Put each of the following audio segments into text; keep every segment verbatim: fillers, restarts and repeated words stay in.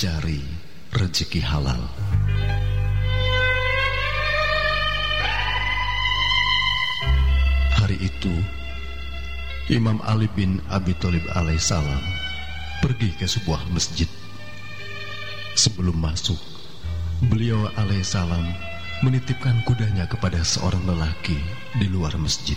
mencari rezeki halal. Hari itu Imam Ali bin Abi Thalib alaihissalam pergi ke sebuah masjid. Sebelum masuk, beliau alaihissalam menitipkan kudanya kepada seorang lelaki di luar masjid.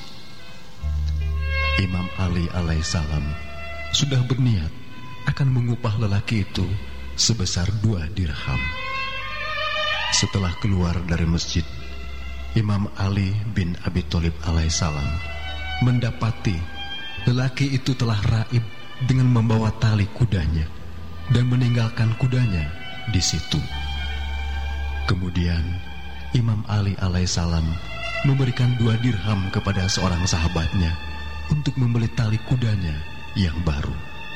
Imam Ali alaihissalam sudah berniat akan mengupah lelaki itu sebesar dua dirham. Setelah keluar dari masjid, Imam Ali bin Abi Thalib alaihissalam mendapati lelaki itu telah raib dengan membawa tali kudanya dan meninggalkan kudanya di situ. Kemudian Imam Ali alaihissalam memberikan dua dirham kepada seorang sahabatnya untuk membeli tali kudanya yang baru.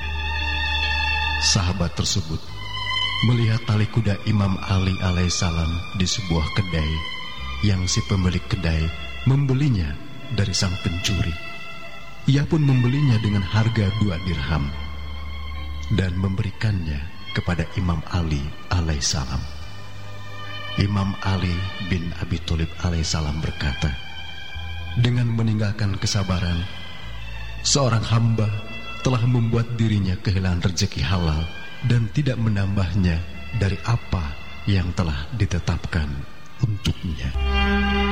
Sahabat tersebut melihat tali kuda Imam Ali alaihissalam di sebuah kedai yang si pemilik kedai membelinya dari sang pencuri. Ia pun membelinya dengan harga dua dirham dan memberikannya kepada Imam Ali alaihissalam. Imam Ali bin Abi Thalib alaihissalam berkata, dengan meninggalkan kesabaran, seorang hamba telah membuat dirinya kehilangan rezeki halal dan tidak menambahnya dari apa yang telah ditetapkan untuknya.